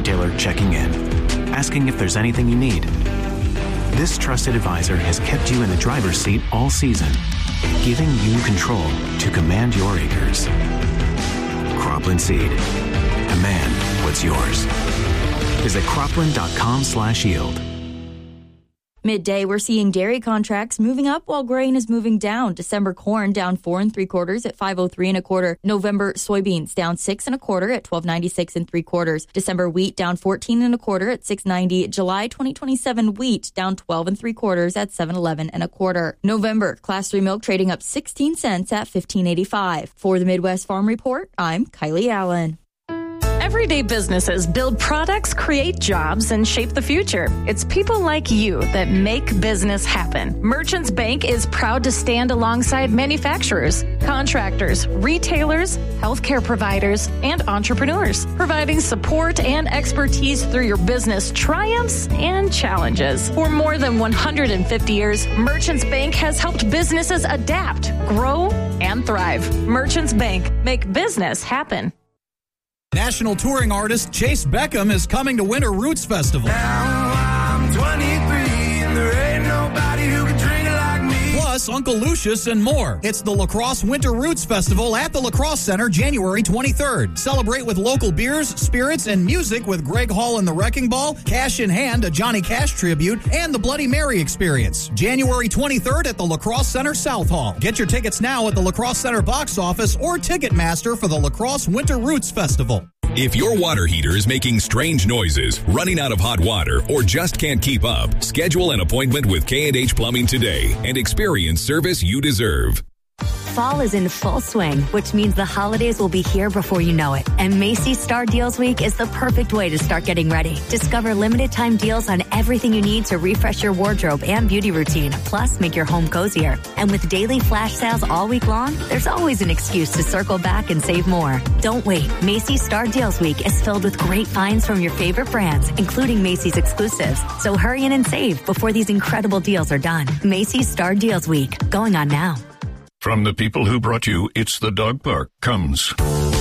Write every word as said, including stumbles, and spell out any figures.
retailer checking in, asking if there's anything you need. This trusted advisor has kept you in the driver's seat all season, giving you control to command your acres. Cropland Seed. Command what's yours. Visit cropland.com slash yield. Midday, we're seeing dairy contracts moving up while grain is moving down. December corn down four and three quarters at five oh three and a quarter. November soybeans down six and a quarter at twelve ninety-six and three quarters. December wheat down fourteen and a quarter at six ninety. July twenty twenty-seven wheat down twelve and three quarters at seven eleven and a quarter. November class three milk trading up sixteen cents at fifteen eighty-five. For the Midwest Farm Report, I'm Kylie Allen. Everyday businesses build products, create jobs, and shape the future. It's people like you that make business happen. Merchants Bank is proud to stand alongside manufacturers, contractors, retailers, healthcare providers, and entrepreneurs, providing support and expertise through your business triumphs and challenges. For more than one hundred fifty years, Merchants Bank has helped businesses adapt, grow, and thrive. Merchants Bank, make business happen. National touring artist Chase Beckham is coming to Winter Roots Festival. Now I'm twenty-three and there ain't nobody who can drink it like me. Plus, Uncle Lucius and more. It's the La Crosse Winter Roots Festival at the La Crosse Center, January twenty-third. Celebrate with local beers, spirits, and music with Greg Hall and the Wrecking Ball, Cash in Hand, a Johnny Cash tribute, and the Bloody Mary Experience. January twenty-third at the La Crosse Center South Hall. Get your tickets now at the La Crosse Center box office or Ticketmaster for the La Crosse Winter Roots Festival. If your water heater is making strange noises, running out of hot water, or just can't keep up, schedule an appointment with K and H Plumbing today and experience service you deserve. Fall is in full swing, which means the holidays will be here before you know it. And Macy's Star Deals Week is the perfect way to start getting ready. Discover limited time deals on everything you need to refresh your wardrobe and beauty routine, plus make your home cozier. And with daily flash sales all week long, there's always an excuse to circle back and save more. Don't wait. Macy's Star Deals Week is filled with great finds from your favorite brands, including Macy's exclusives. So hurry in and save before these incredible deals are done. Macy's Star Deals Week, going on now. From the people who brought you It's the Dog Park comes